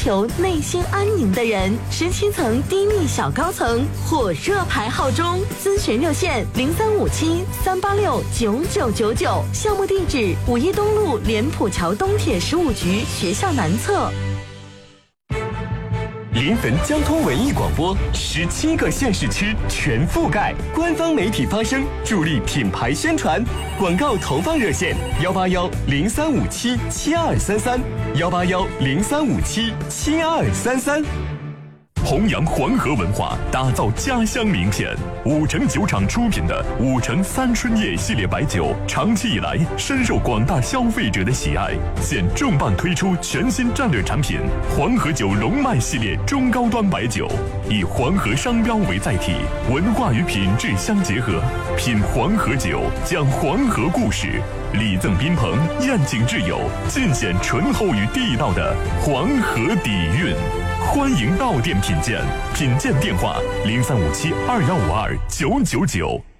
求内心安宁的人，17层低密小高层火热排号中，咨询热线0357-386-9999，项目地址5一东路莲浦桥东铁15局学校南侧。 临汾交通文艺广播17个县市区全覆盖，官方媒体发声，助力品牌宣传。广告投放热线181-0357-7233，181-0357-7233。 弘扬黄河文化，打造家乡名片。五城酒厂出品的五城三春叶系列白酒，长期以来深受广大消费者的喜爱。现重磅推出全新战略产品黄河酒龙脉系列中高端白酒，以黄河商标为载体，文化与品质相结合，品黄河酒，讲黄河故事，礼赠宾朋，宴请挚友，尽显醇厚与地道的黄河底蕴。欢迎到店品鉴，品鉴电话035721529999。